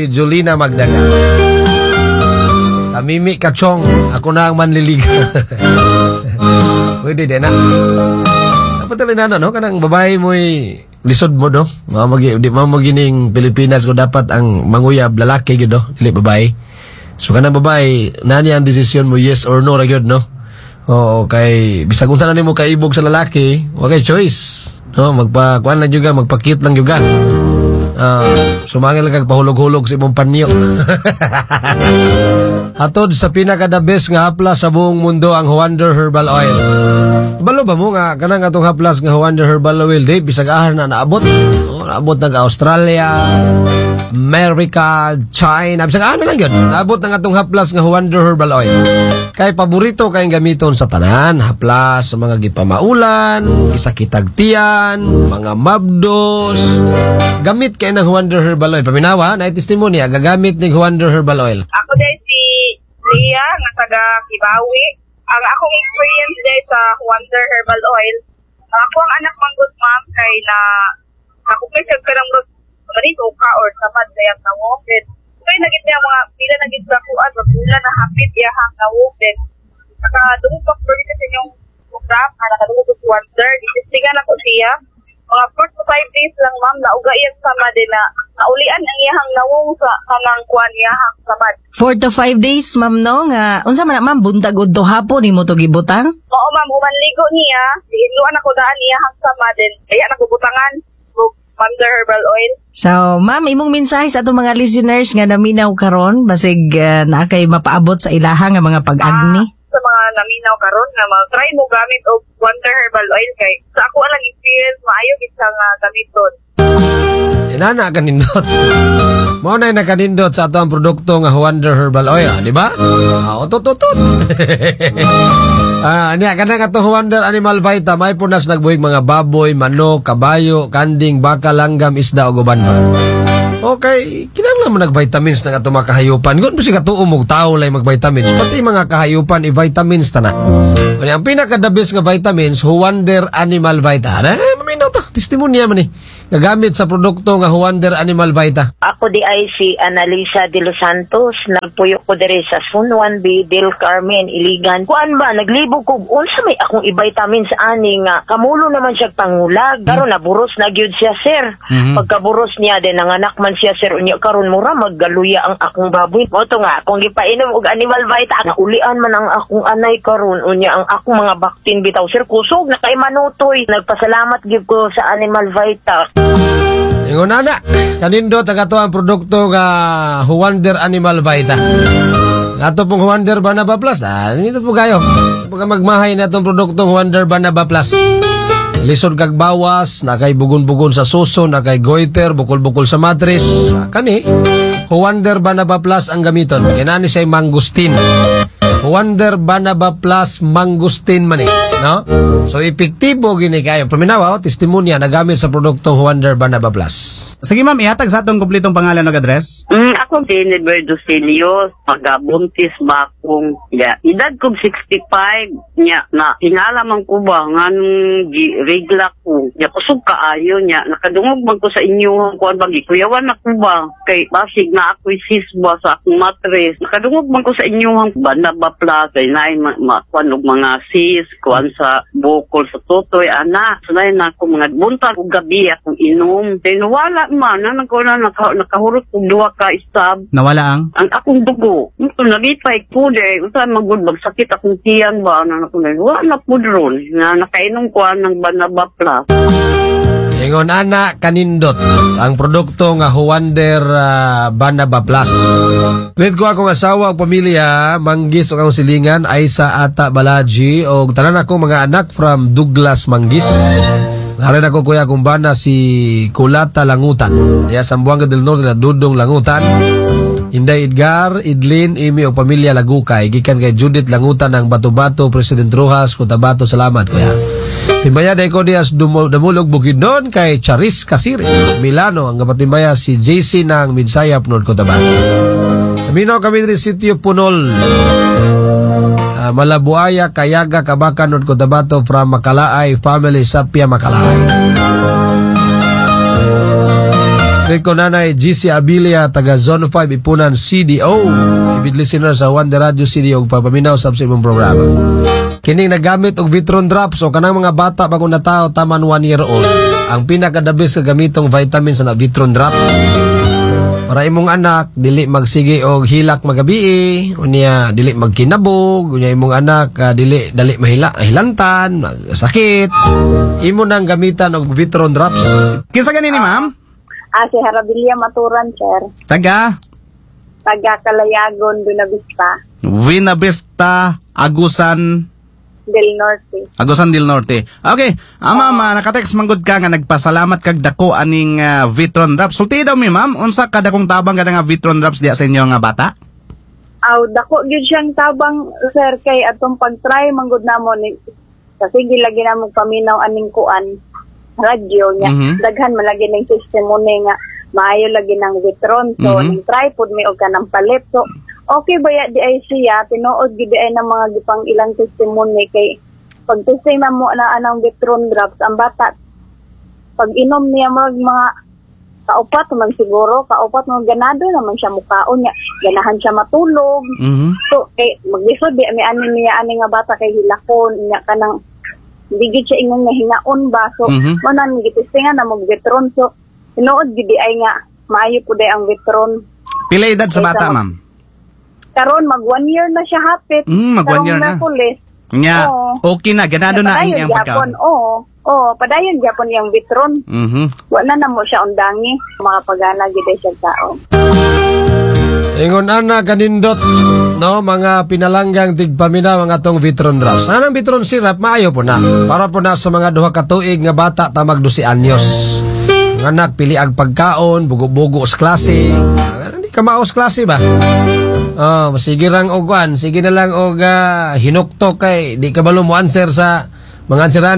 Julina Magdaga. Mimi Kachong, ako na ang manliliga. Pwede din na. Dapat talaga na, no? Kanang babae mo'y lisod mo, no? Di mamagining Pilipinas ko dapat ang manguyab lalaki, yun, no? Dili babae. So, kanang babae, nani ang desisyon mo, yes or no, ragyod, no? Oo, kay, bisag kung saan mo kaibog sa lalaki, okay, choice. No? Magpa-kuan lang juga, magpa-cute lang juga. Sumangil kag pahulog-hulog sa imong panyo. Hatod sa pinaka-the best nga haplas sa buong mundo ang Wonder Herbal Oil. Balo ba mo nga kanang atong haplas nga Wonder Herbal Oil day bisag ahar na naabot. Naabot ng Australia, America, China, bisag ahar na lang yun. Naabot ng atong haplas nga Wonder Herbal Oil. Kay paborito kayong gamiton sa tanan, haplas sa mga gipamaulan, gisakitag tiyan, mga mabdos. Gamit kay ng Wonder Herbal Oil. Paminawa, na testimonya, gagamit ng Wonder Herbal Oil. Ako din si Leah, nga taga Kibawi. Ang akong experience din sa Wonder Herbal Oil, ako ang anak manggut ma'am, kay na nakupisag ka ng marito ka or sabad kaya na wopin. Kaya naging niya mga pila naging sa kuan, magula na hapit iyahang na wopin. Saka dumupag po rin sa inyong program, na nakadumupag sa Wonder. Itistingan ako siya. Mga 4 to 5 days lang ma'am, nauga iyang sama din na naulian ang iyahang nawong sa kanang kuan iyahang samad. 4 to 5 days ma'am no nga unsa man na ma'am buntag udto hapon nimo to gibutang? Oo ma'am, humanligo niya, diinluan ako daan iyahang sama din. Kaya nakubutangan og Wonder Herbal Oil. So ma'am, imong mensahe sa atong mga listeners nga naminaw karon basig na kay mapaabot sa ilaha nga mga pag-agni. Sa mga naminaw karon nga mag-try mo gamit og Wonder Herbal Oil kay sa ako lang experience maayo kita nga gamiton. Inana kanindot. Mao na nakanindot sa ato ang produkto nga Wonder Herbal Oil, di ba? Otot-otot. Niya kanang atong Wonder Animal Vita may punas nagbuhig mga baboy, manok, kabayo, kanding, baka, langgam, isda o guban pa. Okay, kinahanglan mo nag-vitamins ng atong mga kahayupan. Kung kasi katuom og tao lay mag-vitamins, pati mga kahayupan i-vitamins ta na. Ang pinaka-the best nga vitamins, Wonder Animal Vita. Maminaw to, testimonya man eh. Gagamit sa produkto nga Wonder Animal Vita. Ako di ay si Analisa de los Santos. Nagpuyo ko diri sa Sun 1B, Del Carmen, Iligan. Kuan ba, naglibog ko, unsa may akong i-vitamins ani nga. Kamulo naman siya pangulag. Karon naburos na gyud siya, sir. Pagkaburos niya, din nanganak man siya, sir. Unya karon mura, maggaluya ang akong baboy. Moto nga, kung gipainom og Animal Vita, ulian man ang akong anay karon. Unya ang akong mga baktin bitaw, sir. Kusog na kay manutoy. Nagpasalamat gyud ko sa Animal Vita. Ingon na, kanindot ang ato ang produkto nga Wonder Animal Vita. Ato pong Wonder Banaba Plus, nindot po kayo. Pagka magmahay na itong produktong Wonder Banaba Plus. Lisod kag bawas, nakay bugon-bugon sa suso, nakay goiter, bukol-bukol sa matris. Kani, Wonder Banaba Plus ang gamiton. Kinani siya mangustin. Wonder Banaba Plus mangustin man eh, no? So epektibo gini kayo. Paminawa, testimonya nagamit sa produktong Wonder Banaba Plus. Sige ma'am, ihatag sa atong kumpletong pangalan ug address. Ako din, Eduardo Celios, magabuntis ba akong, edad ko 65, nya, na hinalaman ko ba, nganong regla ko, nya, kusog kaayo, nya, nakadungog man ko sa inyo, kuan bagi, kuyawan ako ba, kay basig na ako'y sisba sa akong matres, nakadungog man ko sa inyo, Banaba Plus, kay naay kuan og mga sis, kuan sa bukol sa tutoy, anak, sanay na ako mga buntag o gabi akong inom, kay nawala man, nakahurot ko 2 ka istab. Nawala ang akong dugo. Ito, nalipay ko de. Usa magud magsakit akong tiyan ba na wala po ron. Na nakainom ko ng Banaba Plus. Ingon ana kanindot ang produkto nga Wonder Banaba Plus. Ulit ko akong asawa ug pamilya, Manggis o akong silingan, Aisa Ata Balaji o tanan ako mga anak from Douglas Manggis. Harin ako kuya kumbana si Kulata Langutan. Ya Sambuanga del Norte na Dudong Langutan. Inday Edgar, Idlin, Imi o pamilya Lagukay. Gikan kay Judith Langutan ng Bato-Bato, President Rojas, Cotabato. Salamat kuya. Timbaya day ko dias Damulog Bukidnon kay Charis Casiris. Milano ang kapatimbaya si JC ng Midsayap North Cotabato. Amino kami rin Sitio Punol. Malabuaya, Kayaga, Kabakan, North Cotabato from Makalaay, family Sapia, Makalaay. Greet ko nanay GC Abilia, taga Zone 5, Ipunan, CDO. Ibig listener sa One The Radio CDO, papaminaw sa imong programa. Kining nagamit og Vitron Drops o kanang mga bata bagong natao taman 1 year old. Ang pinakadabis sa gamitong vitamins na Vitron Drops. Para imong anak dili magsige og hilak magabi, unya dili magkinabog, unya imong anak dili dali mahilantan, sakit. Imo nang gamitan og Vitron Drops. Kinsa ganini, ma'am? Si Harabilia Maturan, sir. Taga Kalayagon, Buena Vista, Agusan del Norte. Okay. Ma'am, nakatext manggod ka nga nagpasalamat kag dako aning Vitron Drops. Sulti daw mi, ma'am, unsa kada kong tabang kada nga Vitron Drops diya sa inyo nga bata? Dako gyud siyang tabang, sir, kay atong pag-try manggod namon kasi gilagi namong paminaw aning kuan radyo niya. Daghan malagi ning system mo nga maayo lagi ng Vitron. So ning try pud mi og kanang palit. So okay ba ya di ay siya tinuod gid ay ng mga gipang ilang testimony kay pag testimony mo na anang Vitron Drops ang bata pag inom niya mga kaupat man siguro kaupat mo ganado naman siya mukaon niya ganahan siya matulog. So maglisod di may ani niya ani nga bata kay hilakon niya kanang digid siya ingon nga hinaon ba so mo nan gitistingan na mo Vitron so tinuod gid ay nga maayo pud ang Vitron. Pila edad sa bata, ma'am? Karon mag 1 year na siya hapit. Mag 1 year na. Nya, okay na, ganado na ang iyang pagkaon. Padayon gyapon yang Vitron. Wala na mo siya undangi, mga pagana gid siya taon. Ingon ana kanindot no mga pinalanggang tigpaminaw mga tong Vitron Drops. Anang Vitron syrup maayo po na. Para po na sa mga duha ka tuig nga bata tamag 12 anyos. Ang anak pili ag pagkaon, bugo-bugo sa klase. Hindi ka maos klase ba? Sige lang og sige na lang og hinuktok kay di ka balo mo answer sa mga answeran